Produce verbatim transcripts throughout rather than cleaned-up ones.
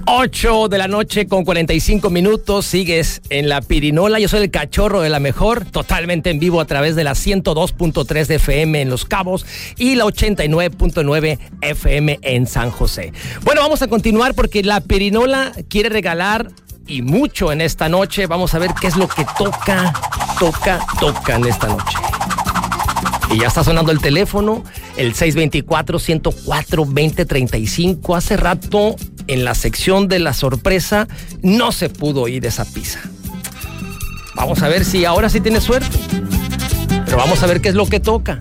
ocho de la noche con cuarenta y cinco minutos, sigues en La Pirinola. Yo soy el Cachorro de la Mejor, totalmente en vivo a través de la ciento dos punto tres de F M en Los Cabos y la ochenta y nueve punto nueve F M en San José. Bueno, vamos a continuar porque La Pirinola quiere regalar y mucho en esta noche. Vamos a ver qué es lo que toca, toca, toca en esta noche. Y ya está sonando el teléfono, el seis dos cuatro, uno cero cuatro, dos cero tres cinco. Hace rato, en la sección de la sorpresa, no se pudo oír esa pizza. Vamos a ver si ahora sí tiene suerte. Pero vamos a ver qué es lo que toca.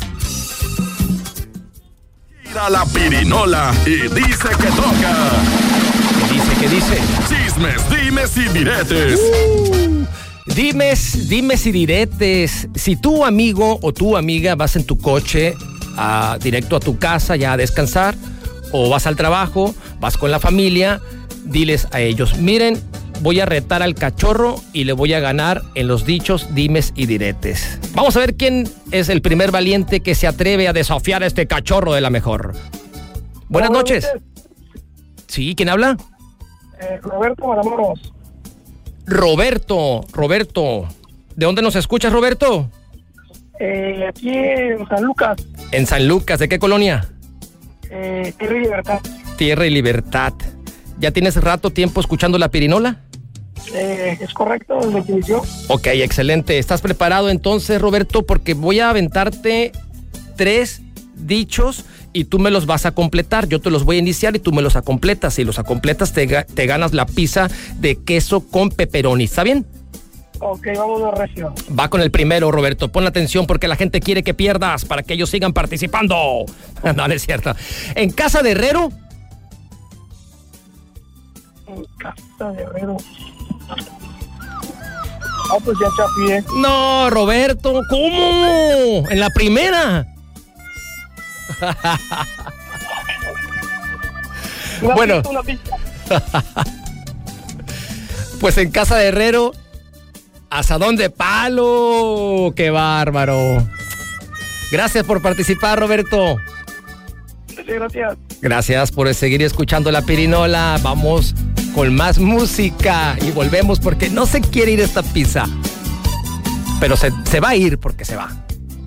Mira La Pirinola y dice que toca. ¿Qué dice? ¿Qué dice? Chismes, dimes y diretes. Uh. Dimes, dimes y diretes. Si tu amigo o tu amiga vas en tu coche a, directo a tu casa ya a descansar, o vas al trabajo, vas con la familia, diles a ellos: miren, voy a retar al Cachorro y le voy a ganar en los dichos, dimes y diretes. Vamos a ver quién es el primer valiente que se atreve a desafiar a este Cachorro de la Mejor. Buenas Hola, noches. Sí, ¿quién habla? Eh, Roberto Matamoros. Roberto, Roberto. ¿De dónde nos escuchas, Roberto? Eh, aquí en San Lucas. En San Lucas, ¿de qué colonia? Eh, Tierra y Libertad. Tierra y Libertad. ¿Ya tienes rato tiempo escuchando La Pirinola? Eh, es correcto, desde que inició. Ok, excelente. ¿Estás preparado entonces, Roberto? Porque voy a aventarte tres dichos y tú me los vas a completar. Yo te los voy a iniciar y tú me los acompletas. Si los acompletas, te, te ganas la pizza de queso con pepperoni. ¿Está bien? Ok, vámonos recio. Va con el primero, Roberto. Pon atención porque la gente quiere que pierdas para que ellos sigan participando. No, no es cierto. En casa de herrero. En casa de herrero. Ah, pues ya chapié. No, Roberto, ¿cómo? En la primera. Una Bueno. pista, una pista. Pues en casa de herrero, asadón de palo. ¡Qué bárbaro! Gracias por participar, Roberto. Sí, gracias. Gracias por seguir escuchando La Pirinola. Vamos con más música y volvemos porque no se quiere ir esta pizza. Pero se, se va a ir porque se va.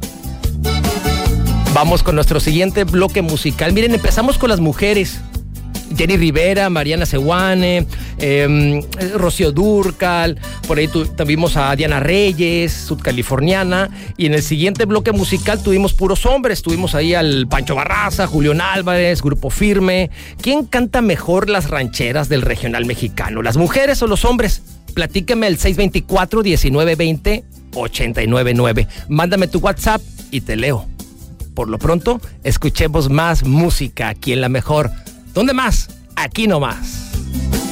Vamos con nuestro siguiente bloque musical. Miren, empezamos con las mujeres. Jenny Rivera, Mariana Sewane, eh, Rocío Dúrcal, por ahí tu, tuvimos a Diana Reyes, sudcaliforniana, y en el siguiente bloque musical tuvimos puros hombres, tuvimos ahí al Pancho Barraza, Julián Álvarez, Grupo Firme. ¿Quién canta mejor las rancheras del regional mexicano, las mujeres o los hombres? Platícame al seis dos cuatro, uno nueve dos cero, ocho nueve nueve. Mándame tu WhatsApp y te leo. Por lo pronto, escuchemos más música aquí en La Mejor. ¿Dónde más? Aquí nomás.